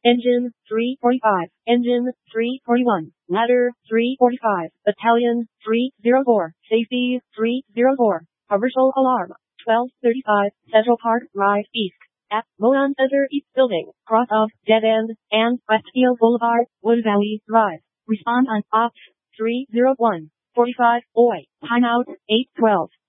Engine 345, Engine 341, Ladder 345, Battalion 304, Safety 304, Commercial Alarm 1235, Central Park Drive East, at Moan Center East Building, cross of Dead End, and Westfield Boulevard, Wood Valley Drive. Respond on Ops 301, 45, Oi, timeout 812.